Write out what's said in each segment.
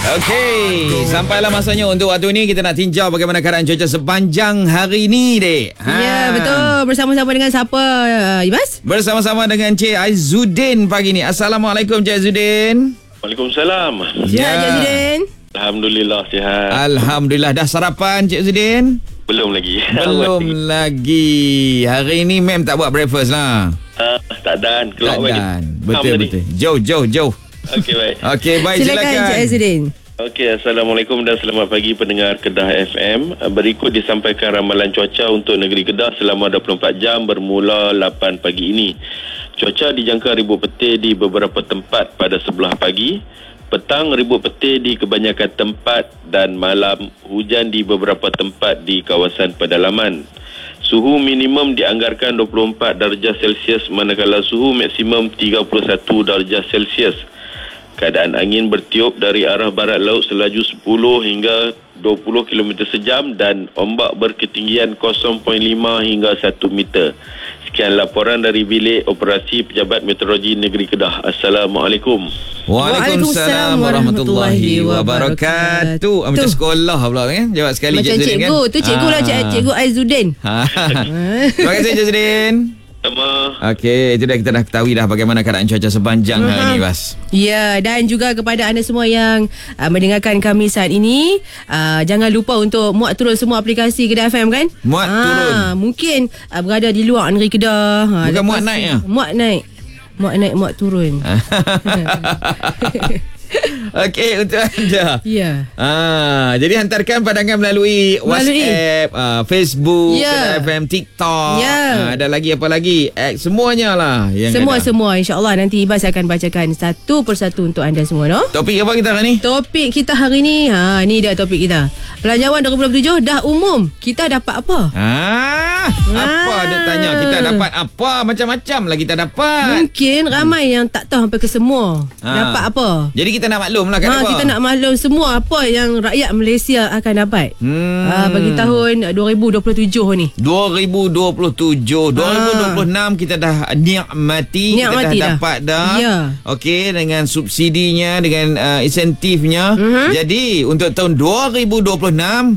Okey, sampailah masanya untuk waktu ni kita nak tinjau bagaimana keadaan cuaca sepanjang hari ni, Dek. Ya, betul. Bersama-sama dengan siapa, Ibas? Bersama-sama dengan Cik Aizuddin pagi ni. Assalamualaikum, Cik Aizuddin. Waalaikumsalam. Ya, Cik Aizuddin. Alhamdulillah sihat. Alhamdulillah. Dah sarapan, Cik Aizuddin? Belum lagi. Belum lagi. Hari ni mem tak buat breakfast lah. Tak dan. Tak dan. Betul. Jauh. Okey, baik. Okey, baik. Silakan, Cik Aizuddin. Okey, Assalamualaikum dan selamat pagi pendengar Kedah FM. Berikut disampaikan ramalan cuaca untuk negeri Kedah selama 24 jam bermula 8 pagi ini. Cuaca dijangka ribut petir di beberapa tempat pada sebelah pagi. Petang ribut petir di kebanyakan tempat dan malam hujan di beberapa tempat di kawasan pedalaman. Suhu minimum dianggarkan 24 darjah Celsius manakala suhu maksimum 31 darjah Celsius. Keadaan angin bertiup dari arah barat laut selaju 10 hingga 20 km sejam dan ombak berketinggian 0.5 hingga 1 meter. Sekian laporan dari Bilik Operasi Pejabat Meteorologi Negeri Kedah. Assalamualaikum. Waalaikumsalam warahmatullahi wabarakatuh. Macam sekolah pula kan? Jawab sekali, macam Cik Aizuddin, cikgu kan? tu cikgu lah, Cikgu Aizuddin. Terima kasih, Cik Aizuddin. Sama. Okey, itu dah kita dah ketahui dah bagaimana keadaan cuaca sepanjang hari ni, Bas. Ya, dan juga kepada anda semua yang mendengarkan kami saat ini, jangan lupa untuk muat turun semua aplikasi Kedah FM, kan? Muat turun. Mungkin berada di luar negeri Kedah. Bukan muat naik ya? Muat naik, muat turun. Okey, untuk anda. Ya. Jadi hantarkan pandangan melalui WhatsApp, Facebook, Ya. FM, TikTok. Ya. Ada lagi apa lagi? Semuanya lah yang ada. Semua InsyaAllah nanti Ibas akan bacakan satu persatu untuk anda semua, no? Topik apa kita hari ni? Topik kita hari ni, ni dia topik kita. Belanjawan 2027 dah umum. Kita dapat apa? Apa dia tanya? Kita dapat apa? Macam-macam lah kita dapat. Mungkin ramai yang tak tahu sampai ke semua. Dapat apa? Jadi kita nak maklum lah kan apa? Kita nak maklum semua apa yang rakyat Malaysia akan dapat. Bagi tahun 2027 ni. 2027, 2026 kita dah nikmati kita dah dapat dah. Ya. Okey, dengan subsidinya, dengan insentifnya. Jadi untuk tahun 2027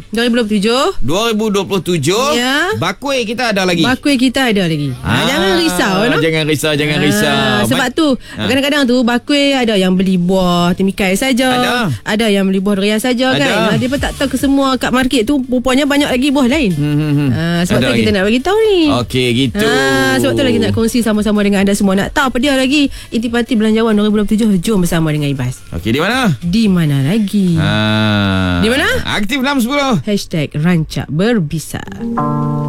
Ya. bakui kita ada lagi. Bakui kita ada lagi. Jangan risau, no? Jangan risau. Sebab tu kadang-kadang tu bakui ada yang beli buah temikai saja, ada yang beli buah durian saja, kan. Dia pun tak tahu ke semua kat market tu rupanya banyak lagi buah lain. Sebab tu kita nak bagi tahu ni. Okey, gitu. Sebab tu lagi nak kongsi sama-sama dengan anda semua. Nak tahu apa dia lagi Intipati Belanjawan 2027, jom bersama dengan Ibas. Okey, di mana? Di mana lagi? Di mana? Aktif 610. #Rancak Berbisa.